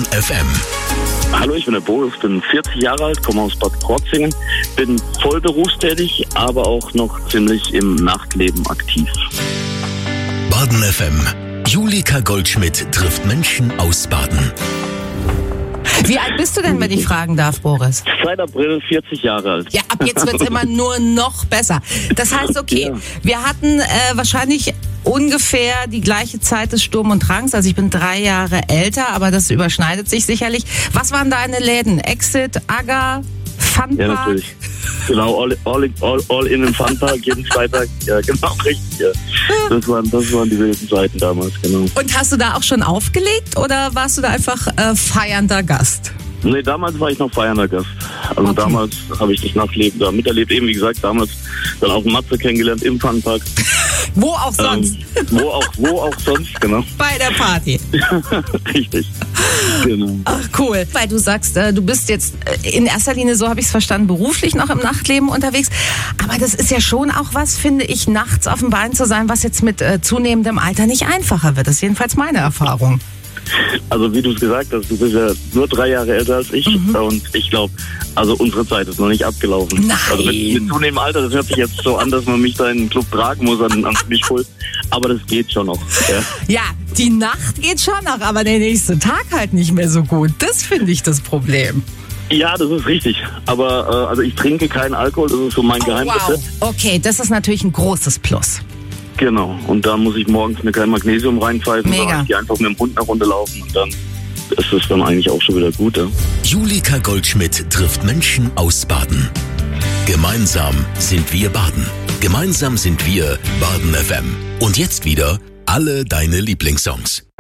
Baden FM. Hallo, ich bin der Bo, ich bin 40 Jahre alt, komme aus Bad Krozingen, bin voll berufstätig, aber auch noch ziemlich im Nachtleben aktiv. Baden FM. Julika Goldschmidt trifft Menschen aus Baden. Wie alt bist du denn, wenn ich fragen darf, Boris? Seit April 40 Jahre alt. Ja, ab jetzt wird's immer nur noch besser. Das heißt, okay, wir hatten wahrscheinlich ungefähr die gleiche Zeit des Sturm und Drangs. Also ich bin 3 Jahre älter, aber das überschneidet sich sicherlich. Was waren deine Läden? Exit, Agga, Funpark? Ja, natürlich. Genau, all in den Funpark, jeden Freitag. Ja, genau, richtig. Ja. Das waren die wilden Zeiten damals, genau. Und hast du da auch schon aufgelegt oder warst du da einfach feiernder Gast? Nee, damals war ich noch feiernder Gast. Also Okay. Damals habe ich das Nachtleben da miterlebt. Eben, wie gesagt, damals dann auch Matze kennengelernt im Funpark. Wo auch sonst? Wo auch sonst, genau. Bei der Party. Richtig. Genau. Ach, cool. Weil du sagst, du bist jetzt in erster Linie, so habe ich es verstanden, beruflich noch im Nachtleben unterwegs. Aber das ist ja schon auch was, finde ich, nachts auf dem Bein zu sein, was jetzt mit zunehmendem Alter nicht einfacher wird. Das ist jedenfalls meine Erfahrung. Also wie du es gesagt hast, du bist ja nur 3 Jahre älter als ich und ich glaube, also unsere Zeit ist noch nicht abgelaufen. Nein. Also mit zunehmendem Alter, das hört sich jetzt so an, dass man mich da in den Club tragen muss an Mischpult, aber das geht schon noch. Ja. Ja, die Nacht geht schon noch, aber der nächste Tag halt nicht mehr so gut. Das finde ich das Problem. Ja, das ist richtig. Aber also ich trinke keinen Alkohol, das ist so mein Geheimrezept. Wow. Okay, das ist natürlich ein großes Plus. Genau. Und da muss ich morgens mir kein Magnesium reinpfeifen, Mega. sondern ich gehe einfach mit dem Hund eine Runde laufen und dann ist es dann eigentlich auch schon wieder gut. Ja. Julika Goldschmidt trifft Menschen aus Baden. Gemeinsam sind wir Baden. Gemeinsam sind wir Baden FM. Und jetzt wieder alle deine Lieblingssongs.